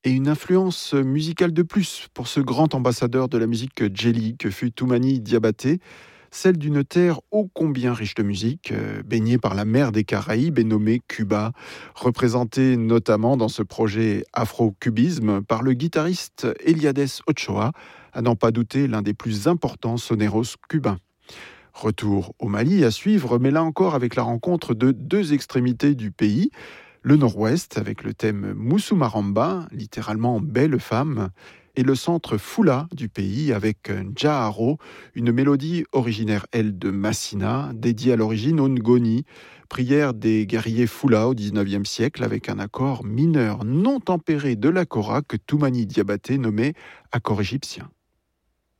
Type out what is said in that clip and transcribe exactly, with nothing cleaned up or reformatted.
et une influence musicale de plus pour ce grand ambassadeur de la musique djeli que fut Toumani Diabaté, celle d'une terre ô combien riche de musique, euh, baignée par la mer des Caraïbes et nommée Cuba, représentée notamment dans ce projet afro-cubisme par le guitariste Eliades Ochoa, à n'en pas douter l'un des plus importants soneros cubains. Retour au Mali à suivre, mais là encore avec la rencontre de deux extrémités du pays. Le nord-ouest avec le thème Moussou Maramba, littéralement belle femme, et le centre Fula du pays avec Njaharo, une mélodie originaire, elle, de Massina, dédiée à l'origine au Ngoni, prière des guerriers Fula au dix-neuvième siècle avec un accord mineur non tempéré de la kora que Toumani Diabaté nommait accord égyptien.